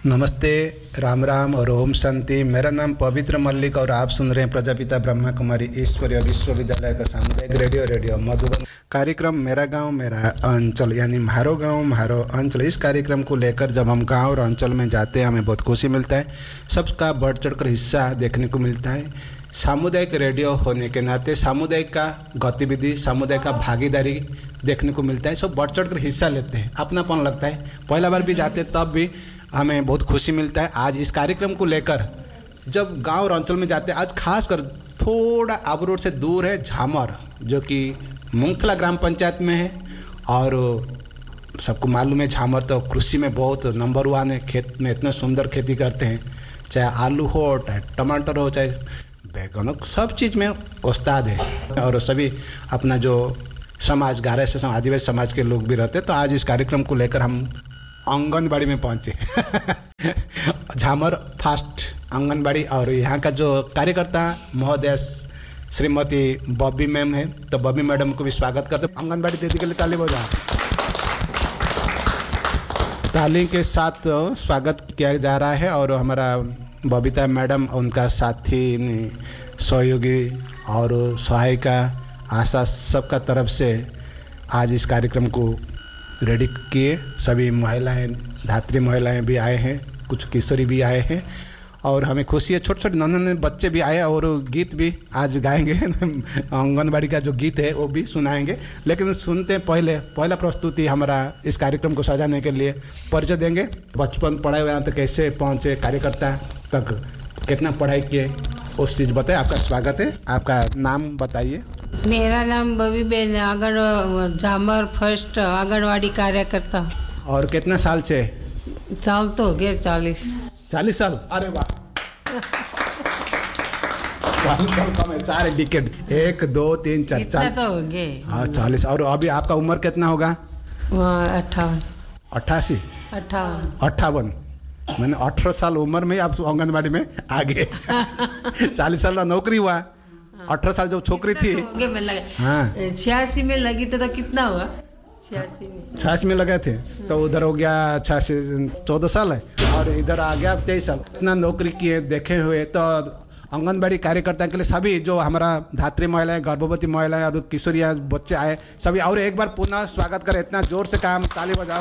नमस्ते, राम राम और ओम शांति। मेरा नाम पवित्र मल्लिक और आप सुन रहे हैं प्रजापिता ब्रह्मा कुमारी ईश्वरीय विश्वविद्यालय का सामुदायिक रेडियो मधुबन कार्यक्रम मेरा गांव मेरा अंचल, यानी म्हारो गांव म्हारो अंचल। इस कार्यक्रम को लेकर जब हम गांव और अंचल में जाते हैं हमें बहुत खुशी मिलता है, सबका बढ़ चढ़ कर हिस्सा देखने को मिलता है। सामुदायिक रेडियो होने के नाते सामुदायिक का गतिविधि, सामुदायिक का भागीदारी देखने को मिलता है। सब बढ़ चढ़ कर हिस्सा लेते हैं, अपनापन लगता है। पहला बार भी जाते तब भी हमें बहुत खुशी मिलता है। आज इस कार्यक्रम को लेकर जब गांव और अंचल में जाते हैं, आज खास कर थोड़ा आबू रोड से दूर है झामर, जो कि मुंगथला ग्राम पंचायत में है। और सबको मालूम है झामर तो कृषि में बहुत नंबर 1 है। खेत में इतने सुंदर खेती करते हैं, चाहे आलू हो, चाहे टमाटर हो, चाहे बैगन हो, सब चीज़ में उस्ताद है। और सभी अपना जो समाज गारे से आदिवासी समाज के लोग भी रहते हैं। तो आज इस कार्यक्रम को लेकर हम आंगनबाड़ी में पहुंचे झामर फास्ट आंगनबाड़ी। और यहाँ का जो कार्यकर्ता महोदय श्रीमती बॉबी मैम है, तो बॉबी मैडम को भी स्वागत करते। आंगनबाड़ी दीदी के लिए ताली बजाएं। ताली के साथ स्वागत किया जा रहा है। और हमारा बबीता मैडम, उनका साथी, सहयोगी और सहायिका आशा, सबका तरफ से आज इस कार्यक्रम को रेडी किए। सभी महिलाएं, धात्री महिलाएं भी आए हैं, कुछ किशोरी भी आए हैं। और हमें खुशी है, छोटे छोटे नन्हे बच्चे भी आए और गीत भी आज गाएंगे आंगनबाड़ी का जो गीत है वो भी सुनाएंगे। लेकिन सुनते पहला प्रस्तुति हमारा इस कार्यक्रम को सजाने के लिए परिचय देंगे। बचपन पढ़ाई हुआ तो कैसे पहुँचे कार्यकर्ता तक, कितना पढ़ाई किए, उस चीज़ बताएं। आपका स्वागत है, आपका नाम बताइए। मेरा नाम बबी बेन है, झामर फर्स्ट आंगनवाड़ी कार्यकर्ता। और कितना साल से? साल तो हो गया 40 साल। अरे वाह 40 साल कम है, 4 डिकेड, 1 2 3 4 4 तो हो गए। हाँ 40। और अभी आपका उम्र कितना होगा? 58 88 58। मैंने 18 साल उम्र में आप आंगनबाड़ी में आ गए 40 साल का नौकरी हुआ, 18 साल जो छोकरी थी। हाँ 86 में लगी तो कितना हुआ? 86 में लगे थे तो उधर हो गया 86 14 साल है, और इधर आ गया 23 साल। इतना नौकरी किए देखे हुए। तो आंगनबाड़ी कार्यकर्ता के लिए सभी जो हमारा धात्री महिलाएं, गर्भवती महिलाएं और किशोरियाँ बच्चे आए, सभी और एक बार पुनः स्वागत करें। इतना जोर से काम, ताली बजाओ।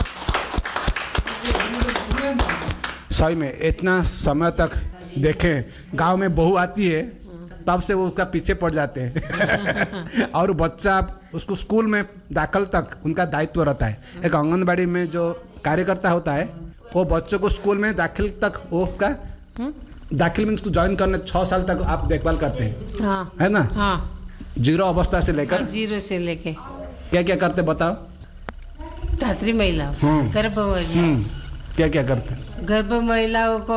सही में इतना समय तक देखें, गांव में बहू आती है तब से वो उसका पीछे पड़ जाते हैं और बच्चा उसको स्कूल में दाखिल तक उनका दायित्व रहता है। एक आंगनबाड़ी में जो कार्यकर्ता होता है वो बच्चों को स्कूल में दाखिल तक, वो का दाखिल में उसको ज्वाइन करने 6 साल तक आप देखभाल करते हैं। हाँ, है ना? हाँ। 0 अवस्था से लेकर 0 से लेके क्या क्या करते बताओ? धात्री महिला, गर्भवती, क्या क्या करते हैं? गर्भ महिलाओं को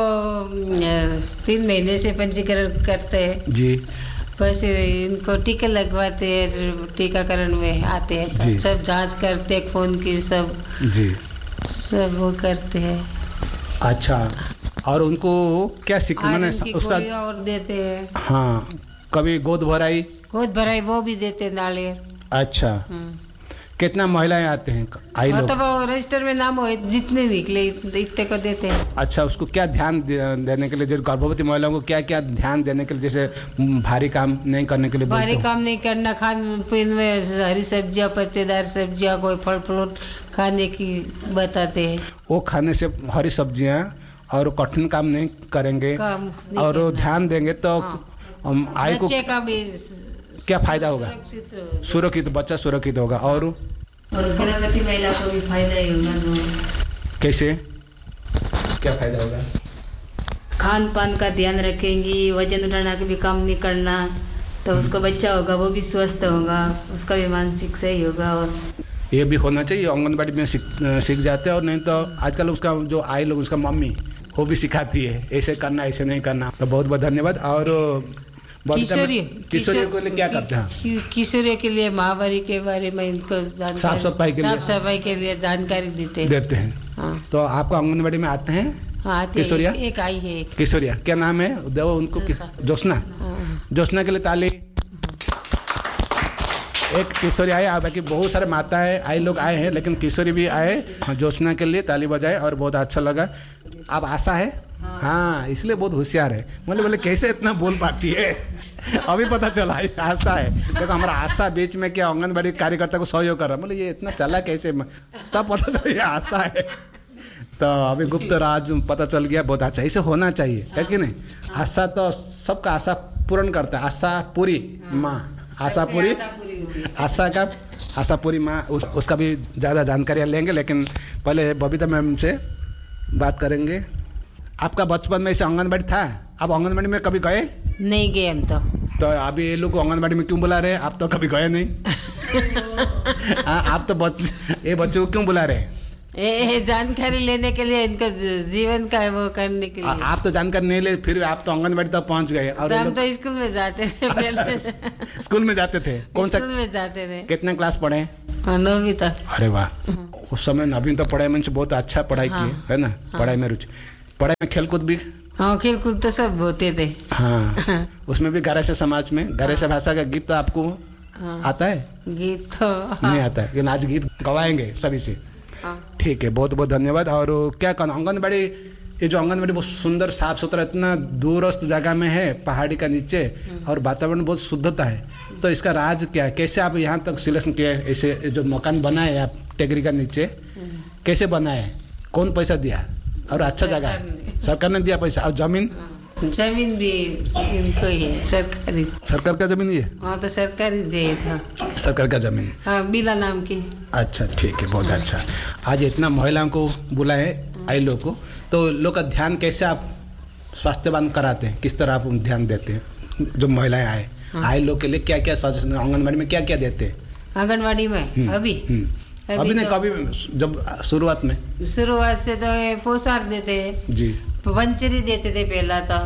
3 महीने से पंजीकरण करते हैं जी। बस इनको टीके लगवाते हैं, टीकाकरण में आते हैं, सब जांच करते हैं, खून की सब जी सब वो करते हैं। अच्छा, और उनको क्या मैंने उसका और देते हैं। हाँ, कभी गोद भराई वो भी देते हैं, नालियर। अच्छा, कितना महिलाएं आते हैं आई लोग? मतलब रजिस्टर में नाम हो जितने निकले इतने को देते हैं। अच्छा, उसको क्या ध्यान देने के लिए, जो गर्भवती महिलाओं को क्या क्या ध्यान देने के लिए, जैसे भारी काम नहीं करने के लिए? भारी काम नहीं करना, खान पीन में हरी सब्जियां, पत्तेदार सब्जियां, कोई फल फ्रूट खाने की बताते हैं। वो खाने से हरी सब्जियां, और कठिन काम नहीं करेंगे और ध्यान देंगे तो आय को का भी क्या फायदा होगा? सुरक्षित, बच्चा सुरक्षित होगा। और गर्भवती महिला को भी फायदा ही होगा। कैसे, क्या फायदा होगा? खान पान का ध्यान रखेंगी, वजन उठाना का भी काम नहीं करना, तो उसका बच्चा होगा वो भी स्वस्थ होगा, उसका भी मानसिक सही होगा। और ये भी होना चाहिए, आंगनबाड़ी में सीख जाते हैं। और नहीं तो आजकल उसका जो आई लोग, उसका मम्मी वो भी सिखाती है ऐसे करना, ऐसे नहीं करना। तो बहुत बहुत धन्यवाद। और किशोरियों के लिए क्या करते हैं? किशोरियों के लिए महावारी के बारे में इनको साफ सफाई के लिए जानकारी देते हैं। हाँ। तो आपको आंगनबाड़ी में आते हैं? हाँ, किशोरिया एक आई है। किशोरिया क्या नाम है? देव उनको जोशना। जोशना के लिए ताली। एक किशोरी आए, बाकी बहुत सारे माताएं आई लोग आए हैं, लेकिन किशोरी भी आए। हाँ, जोशना के लिए ताली बजाए और बहुत अच्छा लगा। आप आशा है? हाँ, इसलिए बहुत होशियार है। बोले कैसे इतना बोल पाती है? अभी पता चला ये आशा है। देखो हमारा आशा बीच में क्या आंगनबाड़ी कार्यकर्ता को सहयोग कर रहा है। बोले ये इतना चला कैसे, तब पता चला ये आशा है। तो अभी गुप्त राज पता चल गया। बहुत अच्छा, ऐसे होना चाहिए, है कि नहीं? आशा तो सबका आशा पूर्ण करता है। आशा पूरी माँ, आशा पूरी, आशा पूरी माँ, उसका भी ज़्यादा जानकारियाँ लेंगे। लेकिन पहले बबीता मैम से बात करेंगे। आपका बचपन में ऐसे आंगनबाड़ी था? आप आंगनबाड़ी में कभी गए? नहीं गए हम तो अभी ये लोग आंगनबाड़ी में क्यों बुला रहे हैं? आप तो कभी गए नहीं। आप तो बच्चों को क्यों बुला रहे हैं? जानकारी लेने के लिए, इनका जीवन का वो करने के लिए। आप तो जानकारी नहीं ले, फिर आप तो आंगनबाड़ी तक पहुंच गए। और हम तो स्कूल में जाते थे। अच्छा, स्कूल में जाते थे? कौन सा स्कूल में जाते थे? कितना क्लास पढ़े? 9वीं तक। अरे वाह, उस समय 9वीं तक पढ़ाई में बहुत अच्छा पढ़ाई की है ना? पढ़ाई में रुचि, पढ़ाई में खेलकूद भी? हाँ, खेलकूद तो सब होते थे। हाँ, उसमें भी गैरैसे समाज में गैरैसे भाषा का गीत तो आपको आता है? गीत तो नहीं आता है, लेकिन आज गीत गवाएंगे सभी से। ठीक है, बहुत बहुत धन्यवाद। और क्या कहना, आंगनबाड़ी, ये जो आंगनबाड़ी बहुत सुंदर साफ सुथरा, इतना दूरस्थ जगह में है, पहाड़ी का नीचे, और वातावरण बहुत शुद्धता है। तो इसका राज क्या है? कैसे आप यहाँ तक सिलेक्शन किए? ऐसे जो मकान बनाए आप टेकरी का नीचे, कैसे बनाए? कौन पैसा दिया? और अच्छा जगह सरकार ने दिया पैसा? और जमीन भी इनको ही है, सरकारी। सरकार का जमीन ये? हाँ, तो सरकारी था, सरकार का जमीन। हाँ, बिला नाम की। अच्छा, ठीक है, बहुत अच्छा। आज इतना महिलाओं को बुलाए, आई लोग को, तो लोग का ध्यान कैसे आप स्वास्थ्यवान कराते हैं? किस तरह आप ध्यान देते हैं? जो महिलाएं आए लोग के लिए क्या क्या सजेशन आंगनबाड़ी में क्या क्या देते हैं? आंगनबाड़ी में अभी नहीं, कभी जब शुरुआत से तो पोषाक देते हैं जी, पंचरी देते थे पहला तो,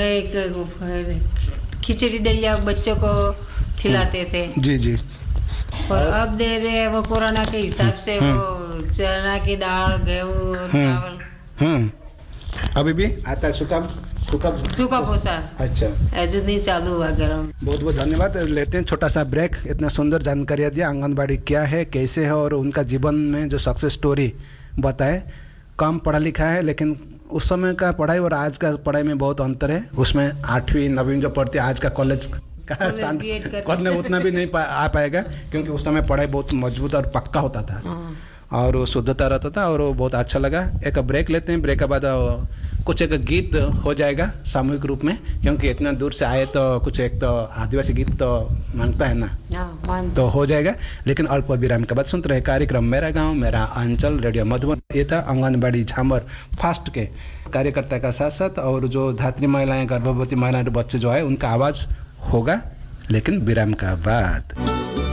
एक खिचड़ी दलिया बच्चों को खिलाते थे जी जी। और अब दे रहे हैं वो कोरोना के हिसाब से वो चना की दाल, गेहूँ और चावल। अभी भी आता है सूखा पोषाक? अच्छा, जो नहीं चालू हुआ गरम। बहुत बहुत धन्यवाद। लेते हैं छोटा सा ब्रेक। इतना सुंदर जानकारियाँ दिया, आंगनबाड़ी क्या है, कैसे है, और उनका जीवन में जो सक्सेस स्टोरी बताए। कम पढ़ा लिखा है, लेकिन उस समय का पढ़ाई और आज का पढ़ाई में बहुत अंतर है। उसमें 8वीं 9वीं जो पढ़ते, आज का कॉलेज करने उतना भी नहीं आ पाएगा, क्योंकि उस समय पढ़ाई बहुत मजबूत और पक्का होता था और वो शुद्धता रहता था, और वो बहुत अच्छा लगा। एक ब्रेक लेते हैं, ब्रेक के बाद कुछ एक गीत हो जाएगा सामूहिक रूप में, क्योंकि इतना दूर से आए तो कुछ एक तो आदिवासी गीत तो मांगता है ना, तो हो जाएगा। लेकिन अल्प विराम के बाद सुनते रहे कार्यक्रम मेरा गांव मेरा अंचल, रेडियो मधुबन। ये था आंगनबाड़ी झामर फास्ट के कार्यकर्ता का साथ साथ, और जो धात्री महिलाएं, गर्भवती महिलाएं, बच्चे जो है, उनका आवाज़ होगा, लेकिन विराम का बाद।